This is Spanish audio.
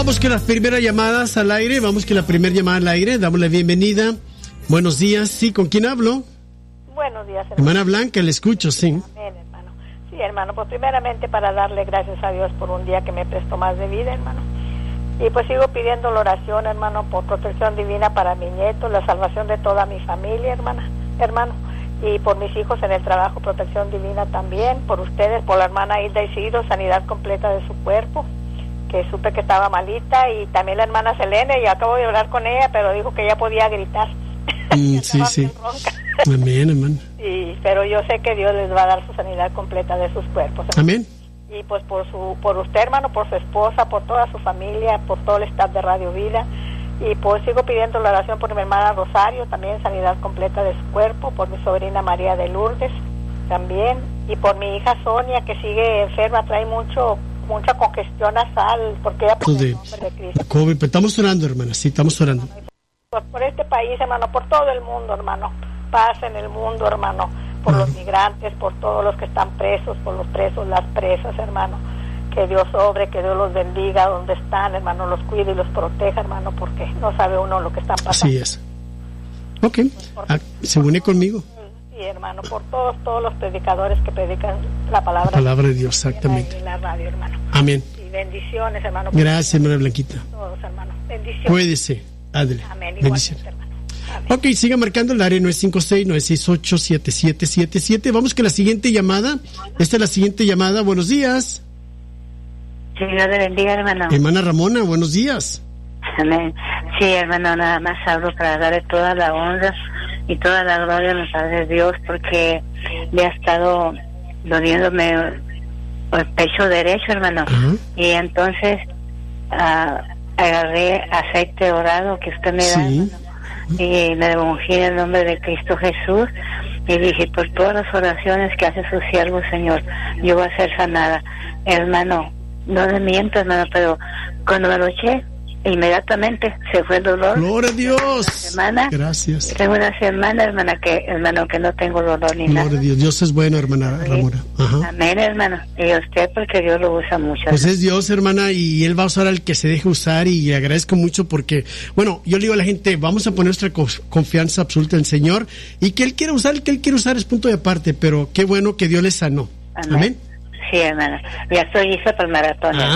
Vamos con las primeras llamadas al aire. Vamos con la primera llamada al aire. Damos la bienvenida. Buenos días. Sí, ¿con quién hablo? Buenos días, hermano. Hermana Blanca, le escucho, sí. Amén, hermano. Sí, hermano, pues primeramente para darle gracias a Dios por un día que me prestó más de vida, hermano. Y pues sigo pidiendo la oración, hermano, por protección divina para mi nieto, la salvación de toda mi familia, hermano. Y por mis hijos en el trabajo, protección divina también. Por ustedes, por la hermana Hilda Isidro, sanidad completa de su cuerpo, que supe que estaba malita. Y también la hermana Selene, y acabo de hablar con ella, pero dijo que ya podía gritar. Sí. Amén, hermano. Pero yo sé que Dios les va a dar su sanidad completa de sus cuerpos, hermano. Amén. Y pues por usted, hermano, por su esposa, por toda su familia, por todo el staff de Radio Vida. Y pues sigo pidiendo la oración por mi hermana Rosario, también sanidad completa de su cuerpo, por mi sobrina María de Lourdes también, y por mi hija Sonia, que sigue enferma, trae mucha congestión nasal, porque ella por el nombre de Cristo. COVID, pero estamos orando, hermana, sí, estamos orando. Por este país, hermano, por todo el mundo, hermano, paz en el mundo, hermano, por los migrantes, por todos los que están presos, por los presos, las presas, hermano. Que Dios obre, que Dios los bendiga donde están, hermano, los cuide y los proteja, hermano, porque no sabe uno lo que están pasando. Así es. Ok, se une conmigo. Sí, hermano, por todos los predicadores que predican la palabra de Dios, exactamente. En la radio, hermano. Amén. Y bendiciones, hermano. Gracias, hermana Blanquita. Todos, hermano. Bendiciones. Puédese. Ándale. Amén. Bendiciones. Hermano. Amén. Ok, siga marcando el área 956-968-7777. Vamos con la siguiente llamada. Esta es la siguiente llamada. Buenos días. Dios le bendiga, hermano. Hermana Ramona, buenos días. Amén. Sí, hermano, nada más hablo para darle toda la honra y toda la gloria a nuestro Padre Dios, porque le ha estado doliéndome el pecho derecho, hermano. Ajá. Y entonces agarré aceite dorado que usted me da, Sí. hermano, y me ungí en el nombre de Cristo Jesús. Y dije, por todas las oraciones que hace su siervo, Señor, yo voy a ser sanada. Hermano, no le miento, hermano, pero cuando me lo eché, inmediatamente se fue el dolor. Gloria a Dios. Semana. Gracias. Tengo una semana, hermano, que no tengo dolor ni nada. Gloria a Dios. Dios es bueno, hermana Ramona. Ajá. Amén, hermano. Y usted, porque Dios lo usa mucho. Pues es Dios, hermana, y Él va a usar al que se deje usar, y le agradezco mucho porque, bueno, yo le digo a la gente, vamos a poner nuestra confianza absoluta en el Señor, y que Él quiera usar, el que Él quiere usar es punto de aparte, pero qué bueno que Dios le sanó. Amén. Sí, hermano. Ya estoy lista para el maratón.